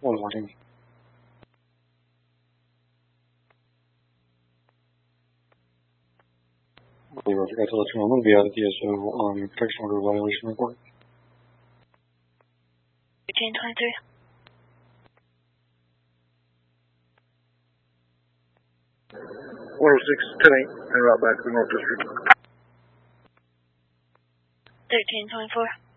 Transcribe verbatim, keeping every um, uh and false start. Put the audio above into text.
One warning. We were to let you know via the T S O on protection order violation report. thirteen twenty-three. one oh six, ten eight, and route back to the North District. thirteen twenty-four.